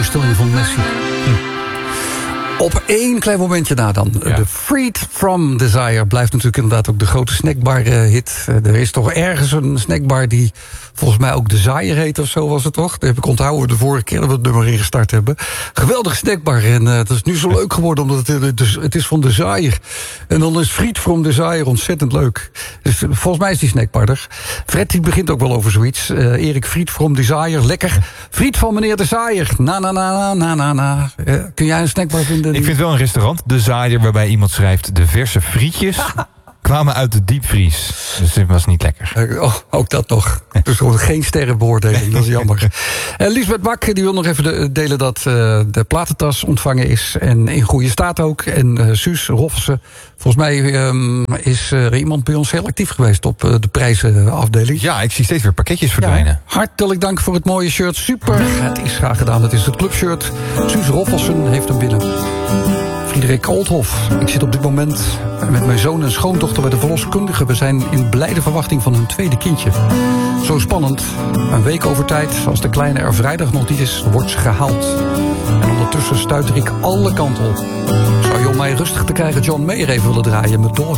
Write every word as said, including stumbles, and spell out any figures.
voorstelling van Messi. Hm. Op één klein momentje na dan. Ja. De Freed From Desire blijft natuurlijk inderdaad ook de grote snackbar-hit. Er is toch ergens een snackbar die volgens mij ook Desire heet of zo was het toch? Dat heb ik onthouden de vorige keer dat we het nummer ingestart hebben. Geweldige snackbar. En uh, het is nu zo leuk geworden omdat het, dus, het is van Desire. En dan is Freed From Desire ontzettend leuk. Dus volgens mij is die snackbar er. Fred die begint ook wel over zoiets. Uh, Erik, Freed From Desire. Lekker. Friet van meneer Desire. Na na na na na na. Uh, kun jij een snackbar vinden? Ik vind wel een restaurant, De Zaaier, waarbij iemand schrijft... de verse frietjes kwamen uit de diepvries. Dus dit was niet lekker. Oh, ook dat nog. Dus geen sterrenbeoordeling, dat is jammer. Uh, Liesbeth Bak die wil nog even de, delen dat uh, de platentas ontvangen is. En in goede staat ook. En uh, Suus Roffelsen. Volgens mij um, is er iemand bij ons heel actief geweest op uh, de prijzenafdeling. Ja, ik zie steeds weer pakketjes verdwijnen. Ja, hartelijk dank voor het mooie shirt. Super. Het is graag gedaan. Het is het clubshirt. Suus Roffelsen heeft hem binnen. Frederik Oldhoff. Ik zit op dit moment met mijn zoon en schoondochter bij de verloskundige. We zijn in blijde verwachting van hun tweede kindje. Zo spannend. Een week over tijd. Als de kleine er vrijdag nog niet is, wordt ze gehaald. En ondertussen stuiter ik alle kanten op. Zou je om mij rustig te krijgen John Mayer even willen draaien met Daughter?